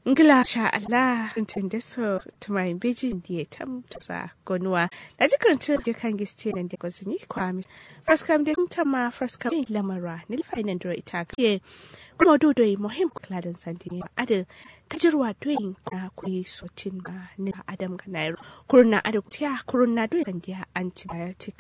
Ngila sha Allah tuntun da so tumai bejin da tam tsa gonwa da jikaranta je kan giste nan da gozini kwami fraskam da tama fraskam lamara nil fainan do ita ke kuma dodoi muhim kladan santini ada tajirwa doyin na kuyi sotin ba ni adam ga nairo kurna ada tiya kurna do kan dia antibiotic